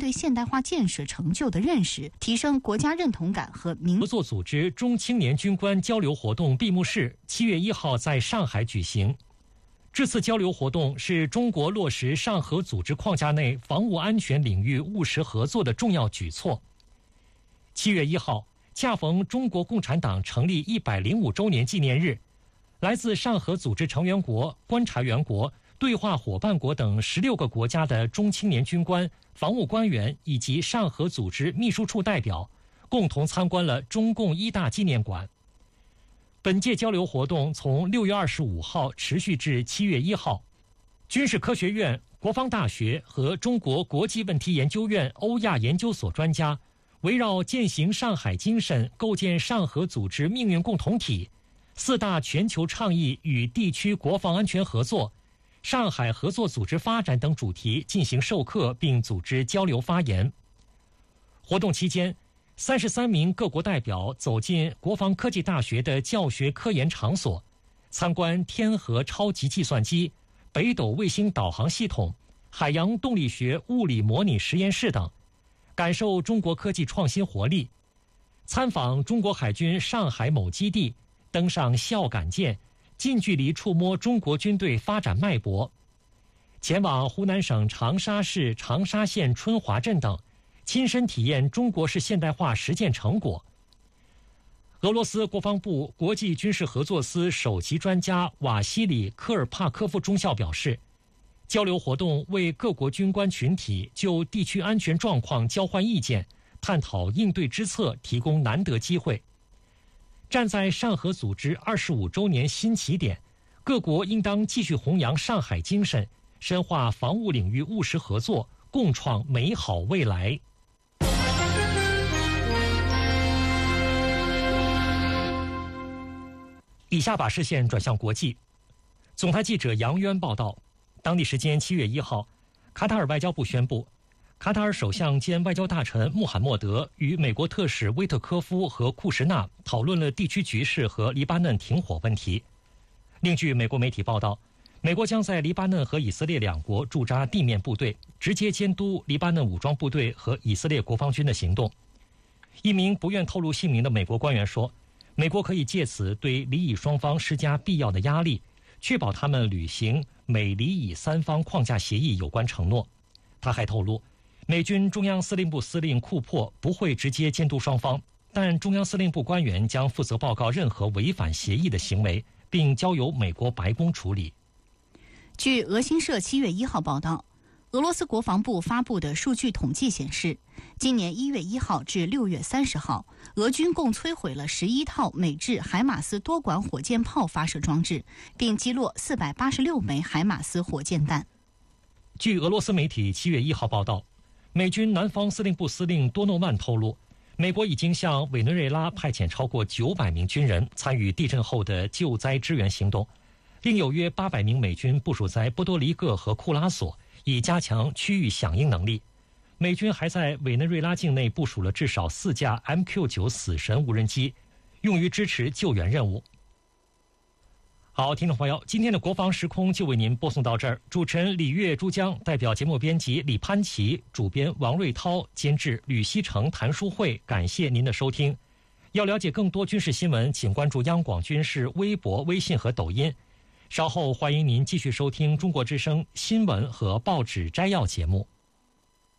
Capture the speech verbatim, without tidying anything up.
对现代化建设成就的认识，提升国家认同感和民合作组织中青年军官交流活动闭幕式七月一号在上海举行。这次交流活动是中国落实上合组织框架内防务安全领域务实合作的重要举措。七月一号，恰逢中国共产党成立一百零五周年纪念日，来自上合组织成员国、观察员国、对话伙伴国等十六个国家的中青年军官、防务官员以及上合组织秘书处代表，共同参观了中共一大纪念馆。本届交流活动从六月二十五号持续至七月一号。军事科学院、国防大学和中国国际问题研究院欧亚研究所专家，围绕践行上海精神、构建上合组织命运共同体、四大全球倡议与地区国防安全合作、上海合作组织发展等主题进行授课并组织交流发言。活动期间，三十三名各国代表走进国防科技大学的教学科研场所，参观天河超级计算机、北斗卫星导航系统、海洋动力学物理模拟实验室等，感受中国科技创新活力。参访中国海军上海某基地，登上孝感舰，近距离触摸中国军队发展脉搏。前往湖南省长沙市长沙县春华镇等，亲身体验中国式现代化实践成果。俄罗斯国防部国际军事合作司首席专家瓦西里·科尔帕科夫中校表示，交流活动为各国军官群体就地区安全状况交换意见，探讨应对之策提供难得机会。站在上合组织二十五周年新起点，各国应当继续弘扬上海精神，深化防务领域务实合作，共创美好未来。以下把视线转向国际。总台记者杨渊报道，当地时间七月一号，卡塔尔外交部宣布，卡塔尔首相兼外交大臣穆罕默德与美国特使威特科夫和库什纳讨论了地区局势和黎巴嫩停火问题。另据美国媒体报道，美国将在黎巴嫩和以色列两国驻扎地面部队，直接监督黎巴嫩武装部队和以色列国防军的行动。一名不愿透露姓名的美国官员说，美国可以借此对黎以双方施加必要的压力，确保他们履行美黎以三方框架协议有关承诺。他还透露，美军中央司令部司令库珀不会直接监督双方，但中央司令部官员将负责报告任何违反协议的行为，并交由美国白宫处理。 据俄新社七月一号报道，俄罗斯国防部发布的数据统计显示，今年一月一号至六月三十号，俄军共摧毁了十一套美制海马斯多管火箭炮发射装置，并击落四百八十六枚海马斯火箭弹。 据俄罗斯媒体七月一号报道，美军南方司令部司令多诺万透露，美国已经向委内瑞拉派遣超过九百名军人参与地震后的救灾支援行动，另有约八百名美军部署在波多黎各和库拉索，以加强区域响应能力。美军还在委内瑞拉境内部署了至少四架 M Q 九 死神无人机，用于支持救援任务。好，听众朋友，今天的国防时空就为您播送到这儿。主持人李月、珠江，代表节目编辑李潘琪，主编王瑞涛，监制吕希成、谭书慧，感谢您的收听。要了解更多军事新闻，请关注央广军事微博、微信和抖音。稍后欢迎您继续收听中国之声新闻和报纸摘要节目。